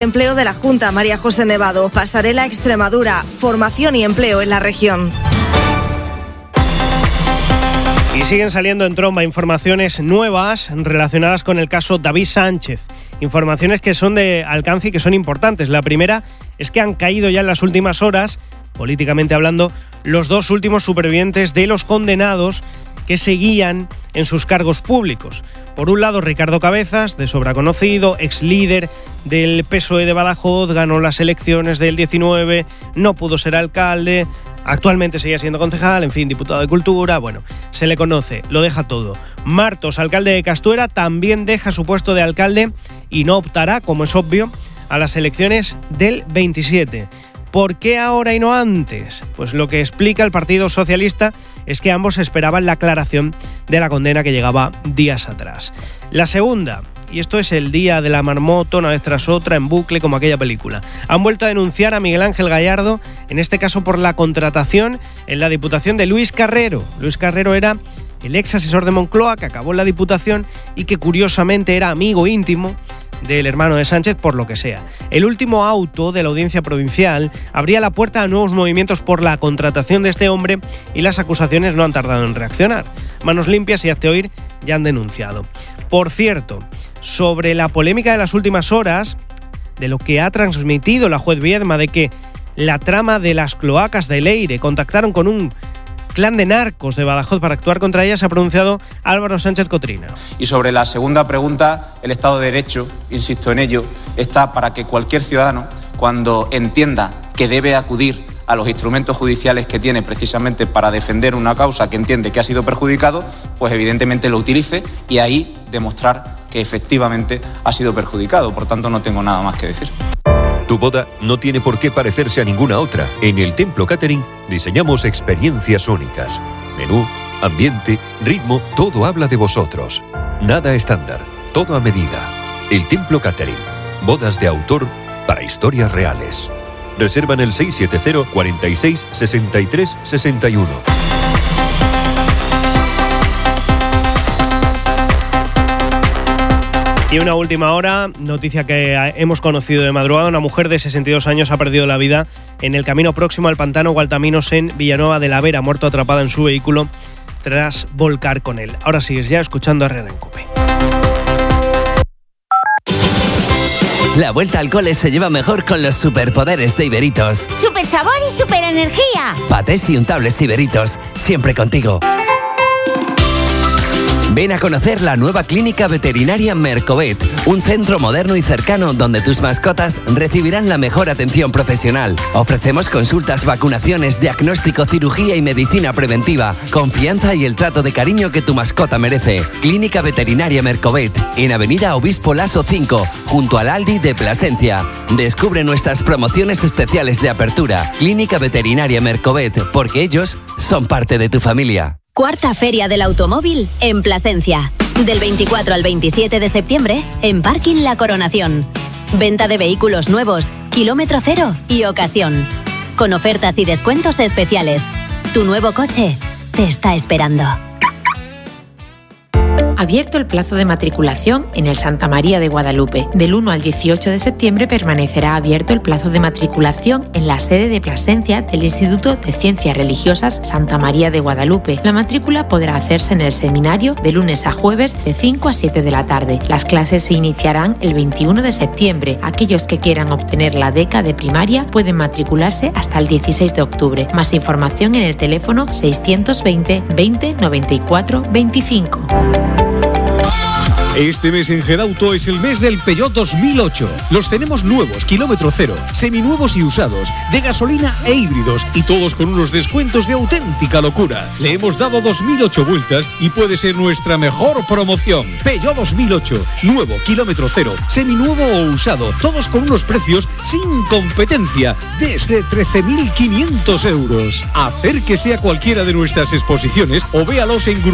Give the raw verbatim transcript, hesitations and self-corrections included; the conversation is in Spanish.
Empleo de la Junta, María José Nevado. Pasarela Extremadura, formación y empleo en la región. Y siguen saliendo en tromba informaciones nuevas relacionadas con el caso David Sánchez. Informaciones que son de alcance y que son importantes. La primera es que han caído ya en las últimas horas, políticamente hablando, los dos últimos supervivientes de los condenados que seguían en sus cargos públicos. Por un lado, Ricardo Cabezas, de sobra conocido, ex líder del P S O E de Badajoz, ganó las elecciones del diecinueve, no pudo ser alcalde, actualmente sigue siendo concejal, en fin, diputado de Cultura, bueno, se le conoce, lo deja todo. Martos, alcalde de Castuera, también deja su puesto de alcalde y no optará, como es obvio, a las elecciones del veintisiete. ¿Por qué ahora y no antes? Pues lo que explica el Partido Socialista es que ambos esperaban la aclaración de la condena que llegaba días atrás. La segunda, y esto es el día de la marmota, una vez tras otra, en bucle, como aquella película. Han vuelto a denunciar a Miguel Ángel Gallardo, en este caso por la contratación en la Diputación de Luis Carrero. Luis Carrero era el ex asesor de Moncloa, que acabó en la Diputación y que curiosamente era amigo íntimo del hermano de Sánchez, por lo que sea. El último auto de la Audiencia Provincial abría la puerta a nuevos movimientos por la contratación de este hombre y las acusaciones no han tardado en reaccionar. Manos limpias y hazte oír ya han denunciado. Por cierto, sobre la polémica de las últimas horas, de lo que ha transmitido la juez Viedma, de que la trama de las cloacas de Leire contactaron con un clan de narcos de Badajoz para actuar contra ella, se ha pronunciado Álvaro Sánchez Cotrina. Y sobre la segunda pregunta, el Estado de Derecho, insisto en ello, está para que cualquier ciudadano, cuando entienda que debe acudir a los instrumentos judiciales que tiene precisamente para defender una causa que entiende que ha sido perjudicado, pues evidentemente lo utilice y ahí demostrar que efectivamente ha sido perjudicado. Por tanto, no tengo nada más que decir. Tu boda no tiene por qué parecerse a ninguna otra. En el Templo Catering diseñamos experiencias únicas. Menú, ambiente, ritmo, todo habla de vosotros. Nada estándar, todo a medida. El Templo Catering. Bodas de autor para historias reales. Reserva en el seis siete cero, cuarenta y seis, sesenta y tres, sesenta y uno. Y una última hora, noticia que hemos conocido de madrugada, una mujer de sesenta y dos años ha perdido la vida en el camino próximo al pantano Gualtaminos en Villanueva de la Vera, muerto atrapada en su vehículo tras volcar con él. Ahora sigues ya escuchando a Herrera en COPE. La vuelta al cole se lleva mejor con los superpoderes de Iberitos. ¡Super sabor y super energía! Patés y untables Iberitos, siempre contigo. Ven a conocer la nueva clínica veterinaria Mercovet, un centro moderno y cercano donde tus mascotas recibirán la mejor atención profesional. Ofrecemos consultas, vacunaciones, diagnóstico, cirugía y medicina preventiva, confianza y el trato de cariño que tu mascota merece. Clínica veterinaria Mercovet, en Avenida Obispo Laso cinco, junto al Aldi de Plasencia. Descubre nuestras promociones especiales de apertura. Clínica veterinaria Mercovet, porque ellos son parte de tu familia. Cuarta Feria del Automóvil en Plasencia. Del veinticuatro al veintisiete de septiembre en Parking La Coronación. Venta de vehículos nuevos, kilómetro cero y ocasión. Con ofertas y descuentos especiales. Tu nuevo coche te está esperando. Abierto el plazo de matriculación en el Santa María de Guadalupe. Del uno al dieciocho de septiembre permanecerá abierto el plazo de matriculación en la sede de Plasencia del Instituto de Ciencias Religiosas Santa María de Guadalupe. La matrícula podrá hacerse en el seminario de lunes a jueves de cinco a siete de la tarde. Las clases se iniciarán el veintiuno de septiembre. Aquellos que quieran obtener la beca de primaria pueden matricularse hasta el dieciséis de octubre. Más información en el teléfono seiscientos veinte, veinte, noventa y cuatro, veinticinco. Este mes en Gedauto es el mes del Peugeot dos mil ocho. Los tenemos nuevos, kilómetro cero, seminuevos y usados, de gasolina e híbridos, y todos con unos descuentos de auténtica locura. Le hemos dado dos mil ocho vueltas y puede ser nuestra mejor promoción. Peugeot dos mil ocho, nuevo, kilómetro cero, seminuevo o usado, todos con unos precios sin competencia, desde trece mil quinientos euros. Acérquese a cualquiera de nuestras exposiciones o véalos en Grupo